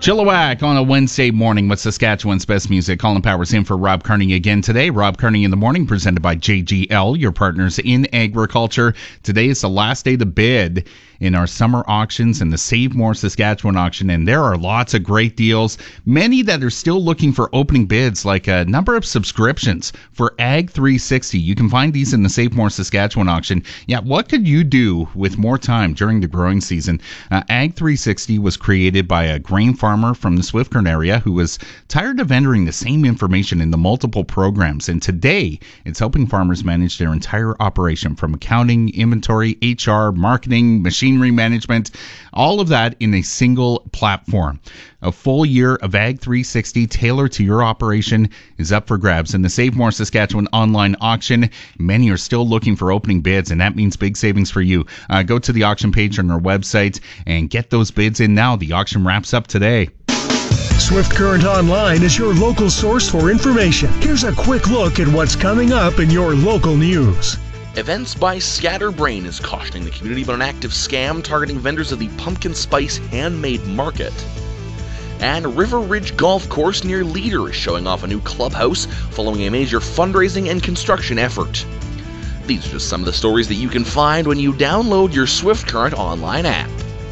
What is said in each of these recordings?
Chilliwack on a Wednesday morning with Saskatchewan's best music. Colin Powers in for Rob Kearney again today. Rob Kearney in the morning, presented by JGL, your partners in agriculture. Today is the last day to bid in our summer auctions and the Save More Saskatchewan auction, and there are lots of great deals. Many that are still looking for opening bids, like a number of subscriptions for Ag 360. You can find these in the Save More Saskatchewan auction. Yeah, what could you do with more time during the growing season? Ag 360 was created by a grain farmer from the Swift Current area who was tired of entering the same information in the multiple programs, and today it's helping farmers manage their entire operation, from accounting, inventory, HR, marketing, machinery management, all of that in a single platform. A full year of Ag 360 tailored to your operation is up for grabs in the Save More Saskatchewan online auction. Many are still looking for opening bids, and that means big savings for you. Go to the auction page on our website and get those bids in now. The auction wraps up today. Swift Current Online is your local source for information. Here's a quick look at what's coming up in your local news. Events by Scatterbrain is cautioning the community about an active scam targeting vendors of the Pumpkin Spice Handmade Market. And River Ridge Golf Course near Leader is showing off a new clubhouse following a major fundraising and construction effort. These are just some of the stories that you can find when you download your Swift Current online app.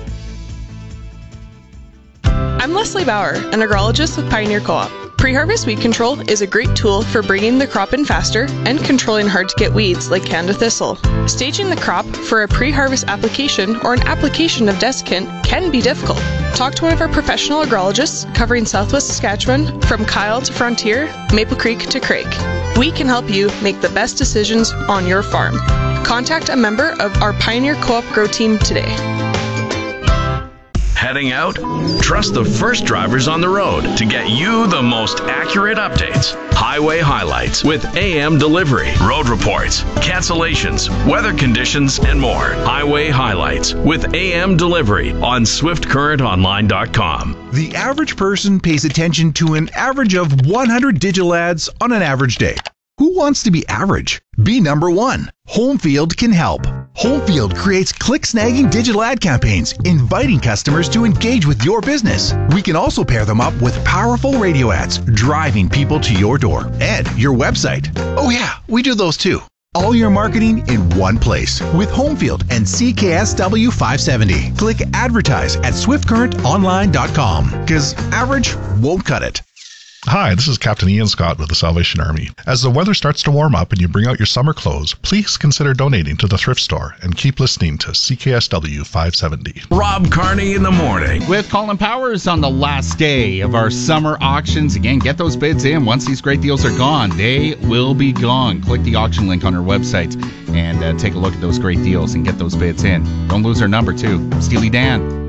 I'm Leslie Bauer, an agrologist with Pioneer Co-op. Pre-harvest weed control is a great tool for bringing the crop in faster and controlling hard-to-get weeds like Canada thistle. Staging the crop for a pre-harvest application or an application of desiccant can be difficult. Talk to one of our professional agrologists covering Southwest Saskatchewan from Kyle to Frontier, Maple Creek to Craig. We can help you make the best decisions on your farm. Contact a member of our Pioneer Co-op Grow Team today. Heading out? Trust the first drivers on the road to get you the most accurate updates. Highway highlights with AM delivery, road reports, cancellations, weather conditions, and more. Highway highlights with AM delivery on SwiftCurrentOnline.com. The average person pays attention to an average of 100 digital ads on an average day. Who wants to be average? Be number one. Homefield can help. Homefield creates click-snagging digital ad campaigns, inviting customers to engage with your business. We can also pair them up with powerful radio ads, driving people to your door and your website. Oh yeah, we do those too. All your marketing in one place with Homefield and CKSW 570. Click advertise at SwiftCurrentOnline.com, because average won't cut it. Hi, this is Captain Ian Scott with the Salvation Army. As the weather starts to warm up and you bring out your summer clothes, please consider donating to the thrift store and keep listening to CKSW 570. Rob Kearney in the morning. With Colin Powers on the last day of our summer auctions. Again, get those bids in. Once these great deals are gone, they will be gone. Click the auction link on our website and take a look at those great deals and get those bids in. Don't lose our number, too. Steely Dan.